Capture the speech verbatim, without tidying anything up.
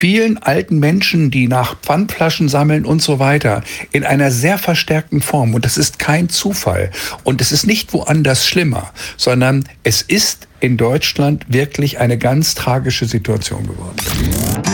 vielen alten Menschen, die nach Pfandflaschen sammeln und so weiter, in einer sehr verstärkten Form. Und das ist kein Zufall. Und es ist nicht woanders schlimmer, sondern es ist in Deutschland wirklich eine ganz tragische Situation geworden.